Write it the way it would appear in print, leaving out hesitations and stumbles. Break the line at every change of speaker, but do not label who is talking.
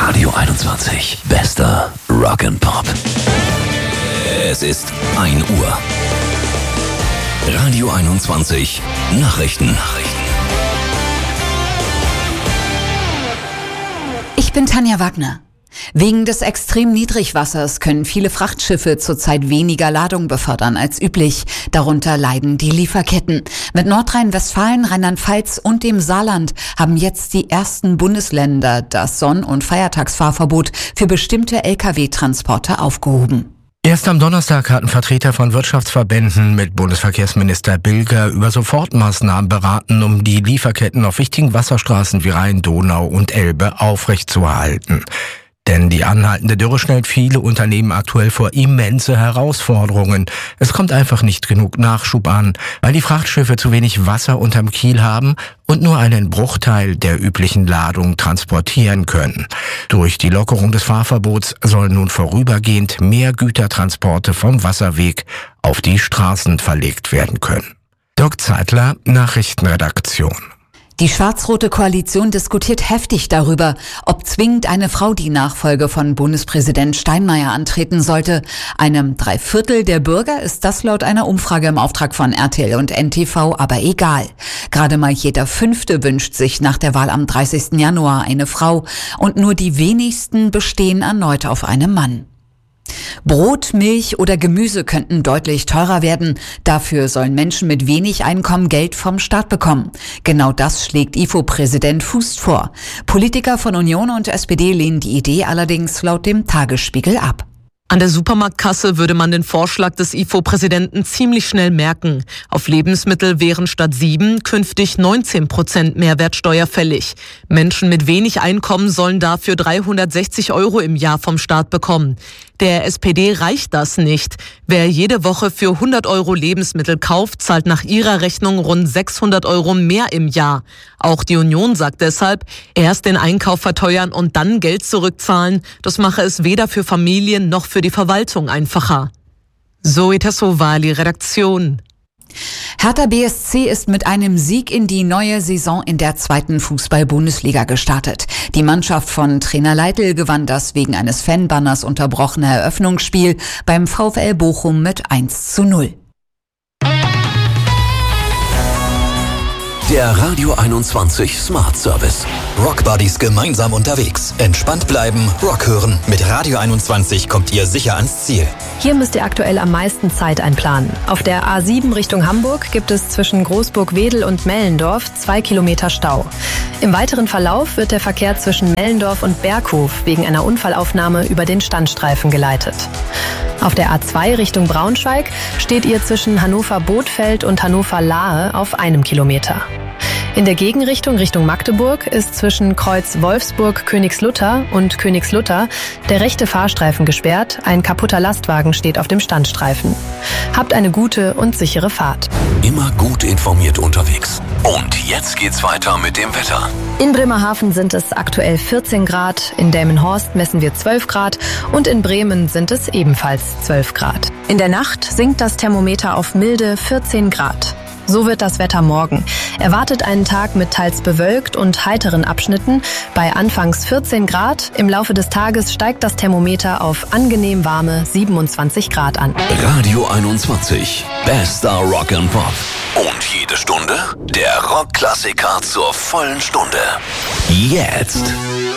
Radio 21. Bester Rock'n'Pop. Es ist 1 Uhr. Radio 21 Nachrichten.
Ich bin Tanja Wagner. Wegen des extrem Niedrigwassers können viele Frachtschiffe zurzeit weniger Ladung befördern als üblich. Darunter leiden die Lieferketten. Mit Nordrhein-Westfalen, Rheinland-Pfalz und dem Saarland haben jetzt die ersten Bundesländer das Sonn- und Feiertagsfahrverbot für bestimmte Lkw-Transporte aufgehoben.
Erst am Donnerstag hatten Vertreter von Wirtschaftsverbänden mit Bundesverkehrsminister Bilger über Sofortmaßnahmen beraten, um die Lieferketten auf wichtigen Wasserstraßen wie Rhein, Donau und Elbe aufrechtzuerhalten. Denn die anhaltende Dürre stellt viele Unternehmen aktuell vor immense Herausforderungen. Es kommt einfach nicht genug Nachschub an, weil die Frachtschiffe zu wenig Wasser unterm Kiel haben und nur einen Bruchteil der üblichen Ladung transportieren können. Durch die Lockerung des Fahrverbots sollen nun vorübergehend mehr Gütertransporte vom Wasserweg auf die Straßen verlegt werden können. Dirk Zeitler, Nachrichtenredaktion.
Die schwarz-rote Koalition diskutiert heftig darüber, ob zwingend eine Frau die Nachfolge von Bundespräsident Steinmeier antreten sollte. Einem 3/4 der Bürger ist das laut einer Umfrage im Auftrag von RTL und NTV aber egal. Gerade mal jeder 5. wünscht sich nach der Wahl am 30. Januar eine Frau und nur die wenigsten bestehen erneut auf einen Mann. Brot, Milch oder Gemüse könnten deutlich teurer werden. Dafür sollen Menschen mit wenig Einkommen Geld vom Staat bekommen. Genau das schlägt IFO-Präsident Fußt vor. Politiker von Union und SPD lehnen die Idee allerdings laut dem Tagesspiegel ab.
An der Supermarktkasse würde man den Vorschlag des IFO-Präsidenten ziemlich schnell merken. Auf Lebensmittel wären statt 7 künftig 19% Mehrwertsteuer fällig. Menschen mit wenig Einkommen sollen dafür 360 € im Jahr vom Staat bekommen. Der SPD reicht das nicht. Wer jede Woche für 100 € Lebensmittel kauft, zahlt nach ihrer Rechnung rund 600 € mehr im Jahr. Auch die Union sagt deshalb, erst den Einkauf verteuern und dann Geld zurückzahlen. Das mache es weder für Familien noch für die Verwaltung einfacher. Zoe Tassovali, Redaktion.
Hertha BSC ist mit einem Sieg in die neue Saison in der 2. Fußball-Bundesliga gestartet. Die Mannschaft von Trainer Leitl gewann das wegen eines Fanbanners unterbrochene Eröffnungsspiel beim VfL Bochum mit 1:0.
Der Radio 21 Smart Service.
Rockbuddies gemeinsam unterwegs. Entspannt bleiben, Rock hören. Mit Radio 21 kommt ihr sicher ans Ziel.
Hier müsst ihr aktuell am meisten Zeit einplanen. Auf der A7 Richtung Hamburg gibt es zwischen Großburg-Wedel und Mellendorf 2 Kilometer Stau. Im weiteren Verlauf wird der Verkehr zwischen Mellendorf und Berghof wegen einer Unfallaufnahme über den Standstreifen geleitet. Auf der A2 Richtung Braunschweig steht ihr zwischen Hannover-Bothfeld und Hannover-Lahe auf 1 Kilometer. In der Gegenrichtung Richtung Magdeburg ist zwischen Kreuz Wolfsburg-Königslutter und Königslutter der rechte Fahrstreifen gesperrt. Ein kaputter Lastwagen steht auf dem Standstreifen. Habt eine gute und sichere Fahrt.
Immer gut informiert unterwegs. Und jetzt geht's weiter mit dem Wetter.
In Bremerhaven sind es aktuell 14 Grad, in Delmenhorst messen wir 12 Grad und in Bremen sind es ebenfalls 12 Grad. In der Nacht sinkt das Thermometer auf milde 14 Grad. So wird das Wetter morgen. Erwartet einen Tag mit teils bewölkt und heiteren Abschnitten. Bei anfangs 14 Grad. Im Laufe des Tages steigt das Thermometer auf angenehm warme 27 Grad an.
Radio 21. Bester Rock'n'Pop. Und jede Stunde der Rockklassiker zur vollen Stunde. Jetzt.